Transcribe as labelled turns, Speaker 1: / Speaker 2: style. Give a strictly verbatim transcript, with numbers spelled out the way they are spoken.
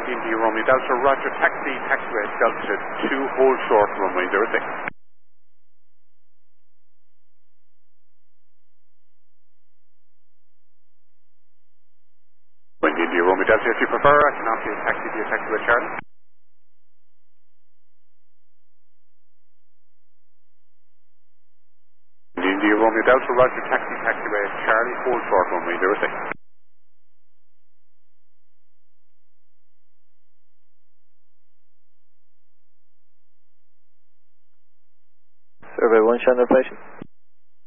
Speaker 1: India Romeo Delta, Roger, taxi, taxiway Delta two, hold short, runway zero six. India Romeo Delta, if you prefer, I can offer you a taxi via taxiway Charlie. India Romeo Delta, Roger, taxi, taxiway Charlie, hold short, runway zero six.
Speaker 2: Survey one, Chandler Station.